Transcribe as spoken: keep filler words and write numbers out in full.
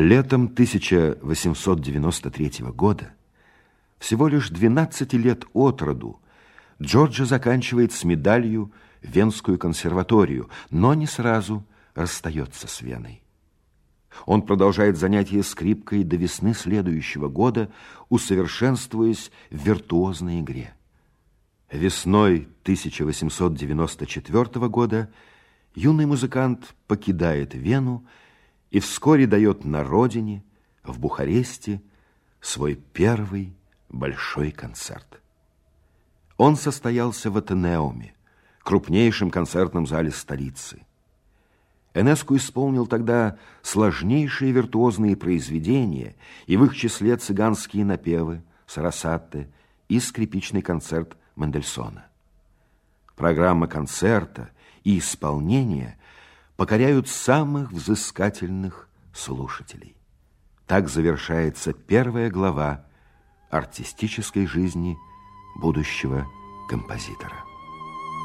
Летом тысяча восемьсот девяносто третьего года, всего лишь двенадцати лет от роду, Джорджо заканчивает с медалью Венскую консерваторию, но не сразу расстается с Веной. Он продолжает занятия скрипкой до весны следующего года, усовершенствуясь в виртуозной игре. Весной тысяча восемьсот девяносто четвертого года юный музыкант покидает Вену и вскоре дает на родине, в Бухаресте, свой первый большой концерт. Он состоялся в Атенеуме, крупнейшем концертном зале столицы. Энеску исполнил тогда сложнейшие виртуозные произведения, и в их числе цыганские напевы Сарасате и скрипичный концерт Мендельсона. Программа концерта и исполнения покоряют самых взыскательных слушателей. Так завершается первая глава артистической жизни будущего композитора.